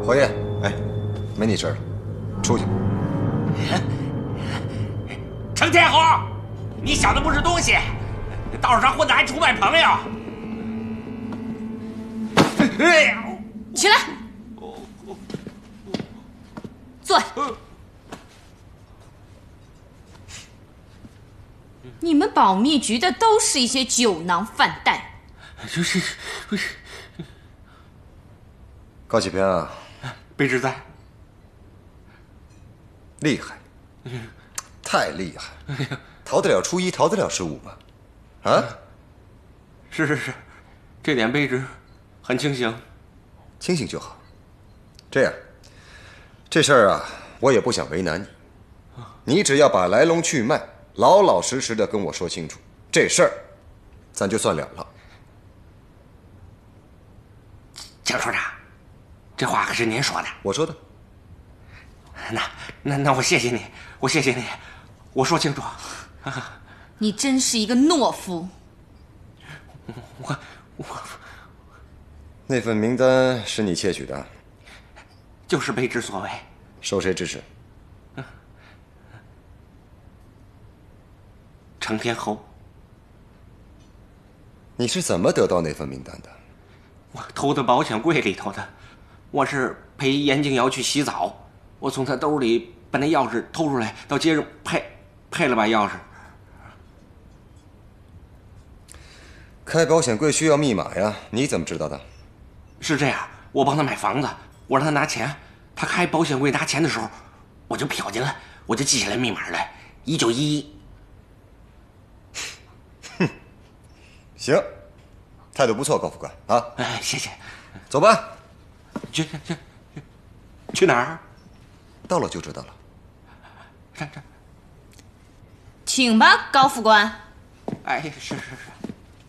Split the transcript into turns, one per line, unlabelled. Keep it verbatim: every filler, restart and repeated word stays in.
侯爷，哎，没你事了，出去。
程天侯，你小子不是东西，道上混的还出卖朋友。哎呀！
起来，坐。你们保密局的都是一些酒囊饭袋。
这是不是？
高启平啊，
卑职在。
厉害，太厉害，逃得了初一，逃得了十五吗？啊？
是是是，这点卑职很清醒。
清醒就好。这样，这事儿啊，我也不想为难你，你只要把来龙去脉老老实实的跟我说清楚，这事儿咱就算了了。
蒋首长，这话可是您说的。
我说的。
那那那我谢谢你，我谢谢你，我说清楚。
你真是一个懦夫。
我我
那份名单是你窃取的？
就是卑职所为。
受谁指使？
程天侯。
你是怎么得到那份名单的？
我偷的保险柜里头的。我是陪严静瑶去洗澡，我从她兜里把那钥匙偷出来，到街上配配了把钥匙。
开保险柜需要密码呀，你怎么知道的？
是这样，我帮他买房子，我让他拿钱，他开保险柜拿钱的时候，我就瞟见了，我就记下来密码来，一九一一。
哼，行，态度不错，高副官啊。
哎，谢谢。
走吧。
去去去，去哪儿？
到了就知道了。
这这，
请吧，高副官。
哎，是是是。